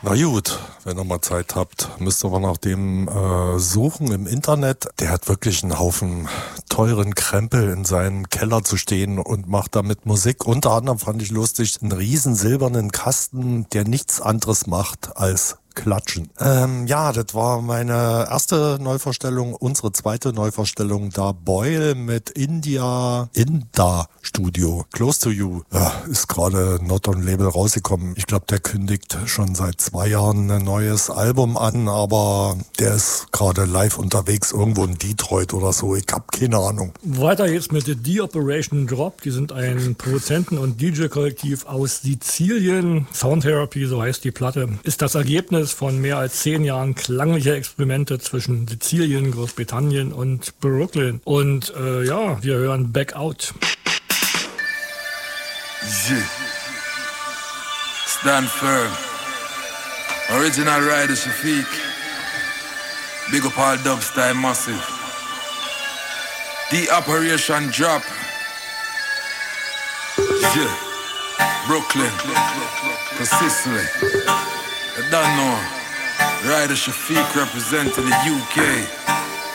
Na gut, wenn ihr mal Zeit habt, müsst ihr mal nach dem suchen im Internet. Der hat wirklich einen Haufen teuren Krempel in seinem Keller zu stehen und macht damit Musik. Unter anderem fand ich lustig, einen riesen silbernen Kasten, der nichts anderes macht als klatschen. Ja, das war meine erste Neuvorstellung, unsere zweite Neuvorstellung da Boyle mit Inda Studio. Close to You. Ja, ist gerade not on Label rausgekommen. Ich glaube, der kündigt schon seit 2 Jahren ein neues Album an, aber der ist gerade live unterwegs irgendwo in Detroit oder so. Ich habe keine Ahnung. Weiter geht's mit The Operation Drop. Die sind ein Produzenten- und DJ-Kollektiv aus Sizilien. Sound Therapy, so heißt die Platte, ist das Ergebnis von mehr als 10 Jahren klanglicher Experimente zwischen Sizilien, Großbritannien und Brooklyn. Und ja, wir hören Back Out. Yeah. Stand firm. Original Rider Shafiq. Big up all Dubstyle Massive. The Operation Drop. Yeah. Brooklyn. Consistently. I don't know. Rider Shafiq representing the UK.